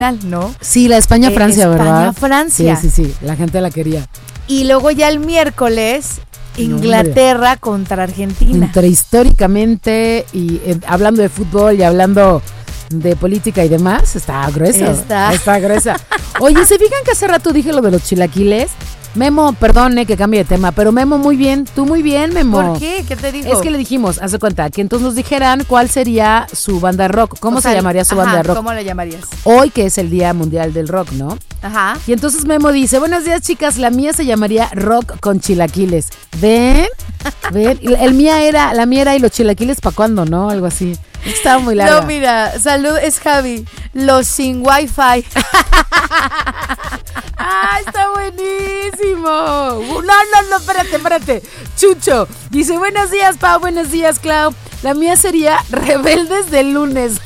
¿no? Sí, la España-Francia, ¿verdad? España-Francia. Sí, la gente la quería. Y luego ya el miércoles, Inglaterra contra Argentina. Entre históricamente y hablando de fútbol y hablando de política y demás, está gruesa. Está gruesa. Oye, ¿se fijan que hace rato dije lo de los chilaquiles? Memo, perdone que cambie de tema, pero Memo, muy bien, tú muy bien, Memo. ¿Por qué? ¿Qué te dijo? Es que le dijimos, haz de cuenta, que entonces nos dijeran cuál sería su banda de rock, cómo se llamaría su banda de rock. ¿Cómo le llamarías? Hoy que es el Día Mundial del Rock, ¿no? Ajá. Y entonces Memo dice, buenos días chicas, la mía se llamaría Rock con Chilaquiles. ¿Ven? La mía era ¿y los chilaquiles para cuándo, no? Algo así. Estaba muy larga. No, mira, salud, es Javi, los sin wifi. ¡Ah, está buenísimo! No, espérate. Chucho dice, buenos días, Pau, buenos días, Clau. La mía sería Rebeldes del Lunes.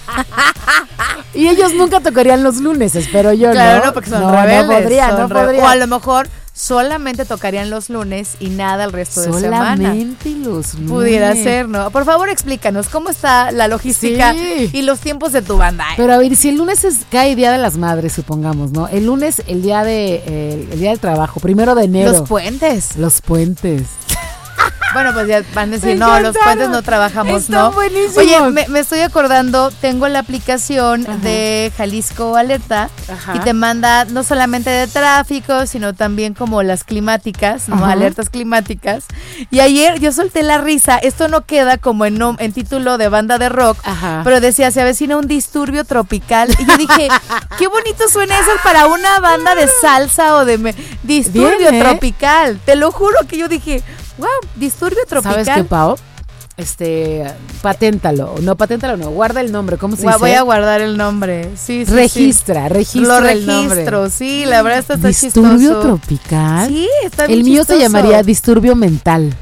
Y ellos nunca tocarían los lunes, espero yo, claro, ¿no? Claro, porque son rebeldes. No podría. O a lo mejor solamente tocarían los lunes y nada el resto de semana. Solamente los lunes. Pudiera ser, ¿no? Por favor, explícanos cómo está la logística y los tiempos de tu banda. Pero a ver, si el lunes cae Día de las Madres, supongamos, ¿no? El lunes, el día del trabajo, 1 de enero. Los puentes. Bueno, pues ya van a decir, no, los puentes no trabajamos, Están ¿no? buenísimos. Oye, me estoy acordando, tengo la aplicación de Jalisco Alerta y te manda no solamente de tráfico, sino también como las climáticas, ¿no? Alertas climáticas. Y ayer yo solté la risa, esto no queda como en título de banda de rock, pero decía, se avecina un disturbio tropical. Y yo dije, qué bonito suena eso para una banda de salsa o de disturbio tropical. Te lo juro que yo dije, wow, disturbio tropical. ¿Sabes qué, Pau? Paténtalo, no, guarda el nombre, ¿cómo se dice? Voy a guardar el nombre, sí. Registra Lo el nombre. registro, sí, la verdad está chistoso. ¿Disturbio tropical? Sí, está bien El mío chistoso. se llamaría disturbio mental.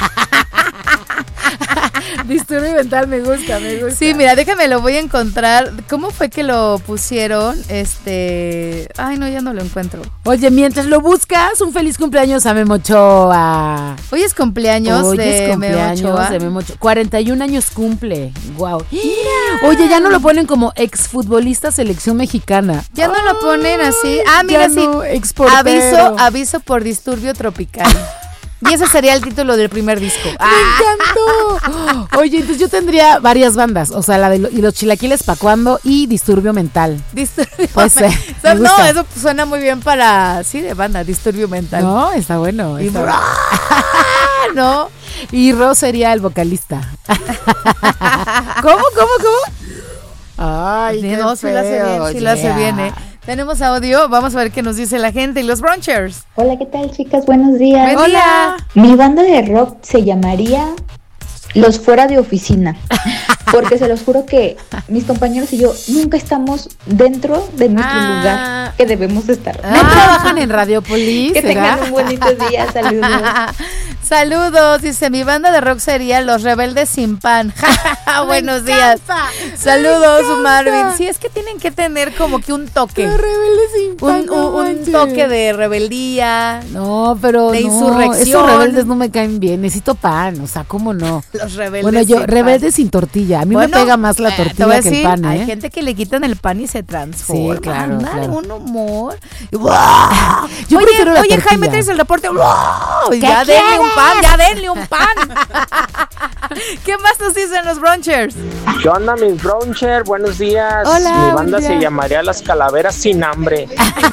Disturbio mental, me gusta. Sí, mira, déjame, lo voy a encontrar. ¿Cómo fue que lo pusieron? Ay, no, ya no lo encuentro. Oye, mientras lo buscas, un feliz cumpleaños a Memo Ochoa. Hoy es cumpleaños de Memo Ochoa. 41 años cumple. Wow. Oye, ya no lo ponen como exfutbolista selección mexicana. Ya no lo ponen así. Ah, mira, sí. Aviso por disturbio tropical. Y ese sería el título del primer disco. ¡Me encantó! Oye, entonces yo tendría varias bandas. O sea, y los chilaquiles pa' cuando y Disturbio Mental. Pues, no, eso suena muy bien para, de banda, Disturbio Mental. No, está bueno. ¿No? Y Ro sería el vocalista. ¿Cómo? Ay, no, sí lo hace bien, ¿eh? Tenemos audio, vamos a ver qué nos dice la gente y los brunchers. Hola, ¿qué tal, chicas? Buenos días. Hola. Mi banda de rock se llamaría Los Fuera de Oficina, porque se los juro que mis compañeros y yo nunca estamos dentro de nuestro lugar que debemos estar. ¿No trabajan en Radiopolis? Que tengan un bonito día, saludos. Saludos, dice, mi banda de rock sería Los Rebeldes Sin Pan. Buenos días. Saludos, Marvin. Sí, es que tienen que tener como que un toque. Los Rebeldes Sin Pan. Un toque de rebeldía. No, pero de insurrección. Esos rebeldes no me caen bien. Necesito pan, o sea, ¿cómo no? Los rebeldes. Bueno, rebeldes sin tortilla. A mí me pega más la tortilla que el pan, ¿eh? Hay gente que le quitan el pan y se transforma. Sí, claro. Un humor. Yo prefiero la tortilla. Jaime, traes el reporte. Ya denle un pan. ¿Qué más nos dicen los brunchers? ¿Qué onda, mis brunchers? Buenos días. Hola, mi banda se llamaría Las Calaveras Sin Hambre.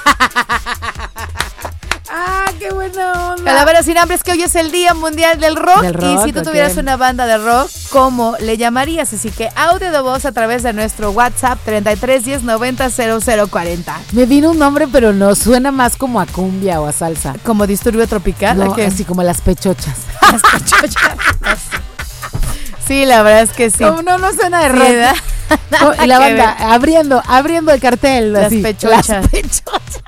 ¡Qué buena onda! Calaveras Sin Hambre, es que hoy es el Día Mundial del Rock. Y si tú tuvieras una banda de rock, ¿cómo le llamarías? Así que audio de voz a través de nuestro WhatsApp 33 10 90 0040. Me vino un nombre, pero no suena más como a cumbia o a salsa. ¿Como Disturbio Tropical? No, así como Las Pechochas. Las Pechochas. Sí, la verdad es que sí. No suena de rock. Y la banda abriendo el cartel. Las así. Pechochas. Las Pechochas.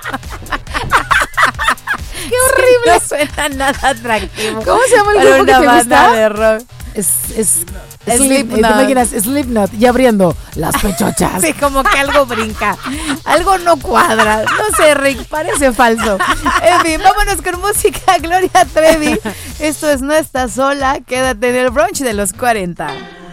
¡Qué horrible! No suena nada atractivo. ¿Cómo se llama el grupo que te gusta? De rock. Slipknot. ¿Te imaginas? Slipknot y abriendo Las Pechochas. Sí, como que algo brinca. Algo no cuadra. No sé, Rick, parece falso. En fin, vámonos con música. Gloria Trevi. Esto es No Estás Sola. Quédate en el brunch de los 40.